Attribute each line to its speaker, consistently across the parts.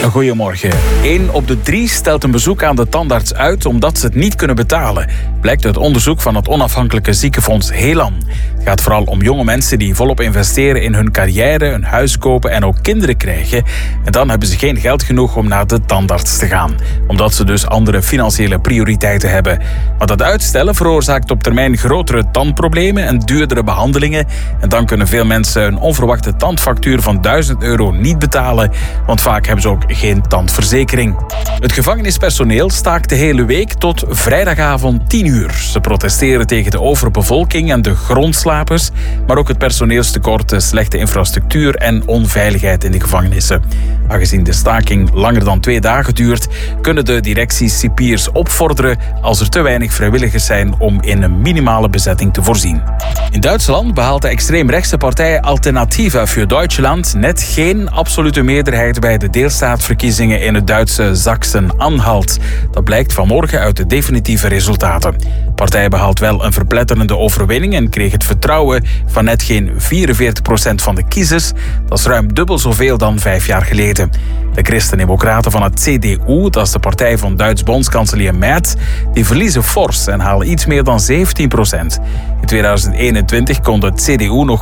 Speaker 1: goedemorgen. 1 op de 3 stelt een bezoek aan de tandarts uit omdat ze het niet kunnen betalen. Blijkt uit onderzoek van het onafhankelijke ziekenfonds Helan. Het gaat vooral om jonge mensen die volop investeren in hun carrière, een huis kopen en ook kinderen krijgen. En dan hebben ze geen geld genoeg om naar de tandarts te gaan. Omdat ze dus andere financiële prioriteiten hebben. Maar dat uitstellen veroorzaakt op termijn grotere tandproblemen en duurdere behandelingen. En dan kunnen veel mensen een onverwachte tandfactuur van €1000 niet betalen, want vaak hebben ze ook geen tandverzekering. Het gevangenispersoneel staakt de hele week tot vrijdagavond 10:00. Ze protesteren tegen de overbevolking en de grondslapers, maar ook het personeelstekort, de slechte infrastructuur en onveiligheid in de gevangenissen. Aangezien de staking langer dan 2 dagen duurt, kunnen de directies cipiers opvorderen als er te weinig vrijwilligers zijn om in een minimale bezetting te voorzien. In Duitsland behaalt de extreemrechtse partij Alternative für Deutschland net geen absolute meerderheid bij de deelstaatverkiezingen in het Duitse Sachsen-Anhalt. Dat blijkt vanmorgen uit de definitieve resultaten. De partij behaalt wel een verpletterende overwinning en kreeg het vertrouwen van net geen 44% van de kiezers. Dat is ruim dubbel zoveel dan 5 jaar geleden. De Christen-Democraten van het CDU, dat is de partij van Duits bondskanselier Merz, die verliezen fors en halen iets meer dan 17%. In 2021 kon de CDU nog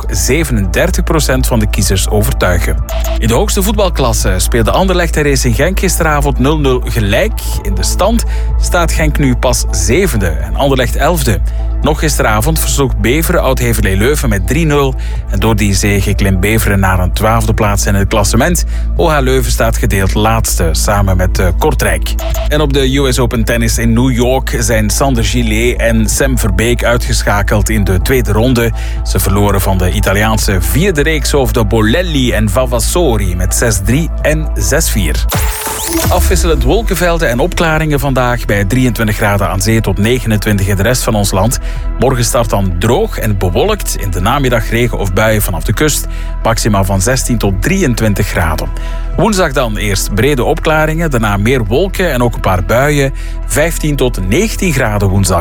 Speaker 1: 37% van de kiezers overtuigen. In de hoogste voetbalklasse speelde Anderlecht en Racing Genk gisteravond 0-0 gelijk. In de stand staat Genk nu pas 7e en Anderlecht 11e. Nog gisteravond versloeg Beveren Oud-Heverlee Leuven met 3-0. En door die zege klimt Beveren naar een 12e plaats in het klassement. OH Leuven staat gedeeld laatste, samen met Kortrijk. En op de US Open Tennis in New York zijn Sander Gillet en Sam Verbeek uitgeschakeld in de tweede ronde. Ze verloren van de Italiaanse vierde reekshoofden Bolelli en Vavassori met 6-3 en 6-4. Afwisselend wolkenvelden en opklaringen vandaag bij 23 graden aan zee tot 29 in de rest van ons land. Morgen start dan droog en bewolkt. In de namiddag regen of buien vanaf de kust. Maximaal van 16 tot 23 graden. Woensdag dan eerst brede opklaringen, daarna meer wolken en ook een paar buien. 15 tot 19 graden woensdag.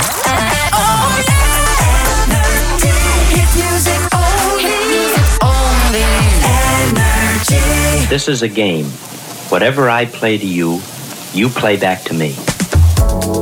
Speaker 2: This is a game. Whatever I play to you, you play back to me.